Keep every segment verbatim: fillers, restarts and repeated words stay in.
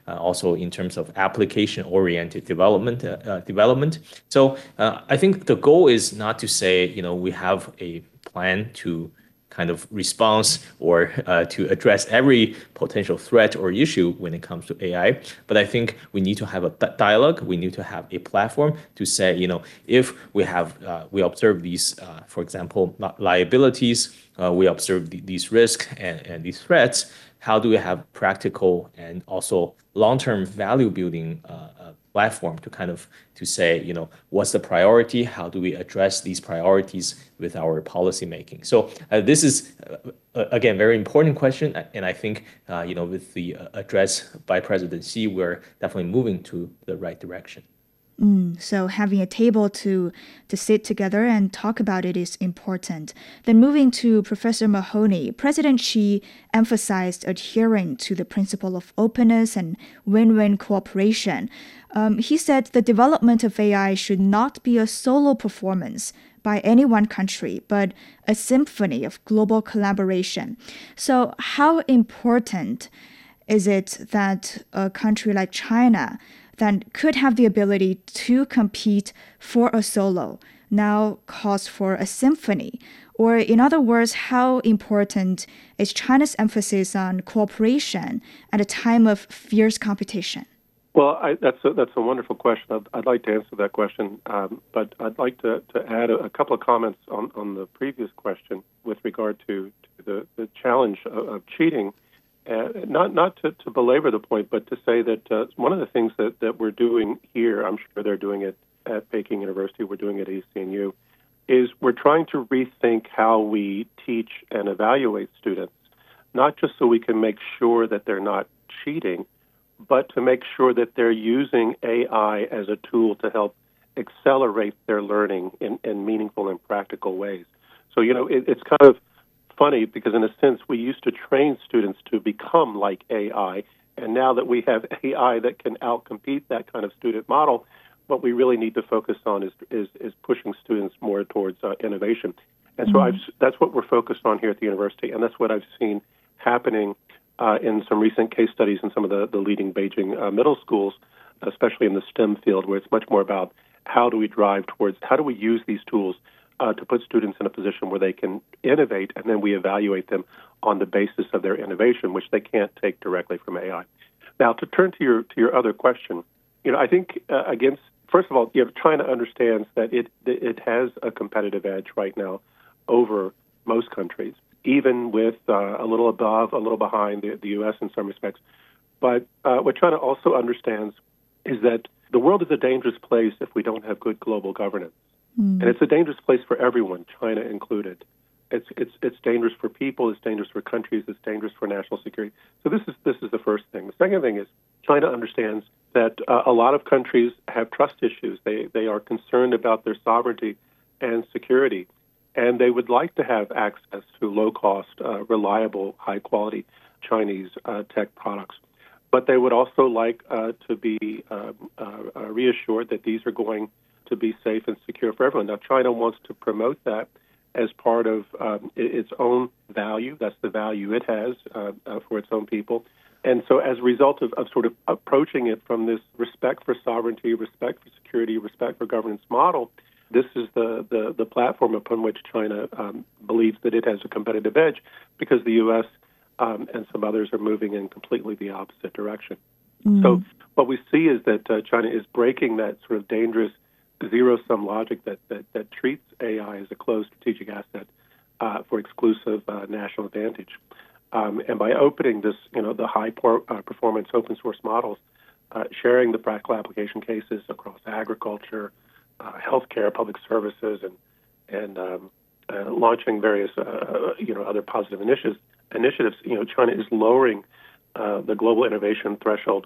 uh, also in terms of application-oriented development. Uh, uh, development. So uh, I think the goal is not to say, you know, we have a plan to kind of response or uh, to address every potential threat or issue when it comes to A I. But I think we need to have a dialogue. We need to have a platform to say, you know, if we have, uh, we observe these, uh, for example, liabilities, uh, we observe th- these risks and, and these threats, how do we have practical and also long-term value building uh, uh, platform to kind of to say, you know, what's the priority? How do we address these priorities with our policy making? So uh, this is uh, again very important question, and I think uh, you know with the uh, address by President Xi, we're definitely moving to the right direction. Mm, so having a table to to sit together and talk about it is important. Then moving to Professor Mahoney, President Xi emphasized adhering to the principle of openness and win-win cooperation. Um, he said the development of A I should not be a solo performance by any one country, but a symphony of global collaboration. So how important is it that a country like China that could have the ability to compete for a solo now calls for a symphony? Or in other words, how important is China's emphasis on cooperation at a time of fierce competition? Well, I, that's a, that's a wonderful question. I'd, I'd like to answer that question, um, but I'd like to, to add a, a couple of comments on, on the previous question with regard to, to the, the challenge of, of cheating. Uh, not not to, to belabor the point, but to say that uh, one of the things that, that we're doing here, I'm sure they're doing it at Peking University, we're doing it at E C N U, is we're trying to rethink how we teach and evaluate students, not just so we can make sure that they're not cheating, but to make sure that they're using A I as a tool to help accelerate their learning in, in meaningful and practical ways. So, you know, it, it's kind of funny because, in a sense, we used to train students to become like A I, and now that we have A I that can outcompete that kind of student model, what we really need to focus on is is, is pushing students more towards uh, innovation. And so mm-hmm. I've, that's what we're focused on here at the university, and that's what I've seen happening uh, in some recent case studies in some of the, the leading Beijing uh, middle schools, especially in the STEM field, where it's much more about how do we drive towards, how do we use these tools Uh, to put students in a position where they can innovate, and then we evaluate them on the basis of their innovation, which they can't take directly from A I. Now, to turn to your to your other question, you know, I think uh, against first of all, you know, China understands that it it has a competitive edge right now over most countries, even with uh, a little above, a little behind the, the U S in some respects. But uh, what China also understands is that the world is a dangerous place if we don't have good global governance. Mm. And it's a dangerous place for everyone, China included. It's it's it's dangerous for people, it's dangerous for countries, it's dangerous for national security. So this is this is the first thing. The second thing is China understands that uh, a lot of countries have trust issues. They they are concerned about their sovereignty and security, and they would like to have access to low-cost, uh, reliable, high-quality Chinese uh, tech products. But they would also like uh, to be uh, uh, reassured that these are going to be safe and secure for everyone. Now, China wants to promote that as part of um, its own value. That's the value it has uh, uh, for its own people. And so as a result of, of sort of approaching it from this respect for sovereignty, respect for security, respect for governance model, this is the, the, the platform upon which China um, believes that it has a competitive edge, because the U S um, and some others are moving in completely the opposite direction. Mm. So what we see is that uh, China is breaking that sort of dangerous zero-sum logic that, that, that treats A I as a closed strategic asset uh, for exclusive uh, national advantage. Um, and by opening this, you know, the high-performance uh, open-source models, uh, sharing the practical application cases across agriculture, uh, healthcare, public services, and and um, uh, launching various, uh, you know, other positive initiatives, initiatives, you know, China is lowering uh, the global innovation threshold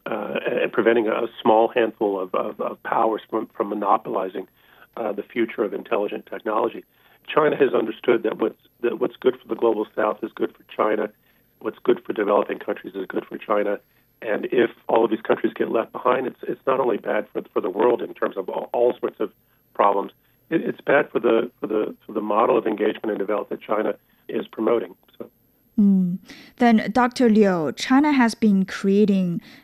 Uh, and preventing a small handful of, of, of powers from, from monopolizing uh, the future of intelligent technology. China has understood that what's, that what's good for the global south is good for China, what's good for developing countries is good for China, and if all of these countries get left behind, it's it's not only bad for for the world in terms of all, all sorts of problems, it, it's bad for the for the for the model of engagement and development that China is promoting. So. Mm. Then, Doctor Liu, China has been creating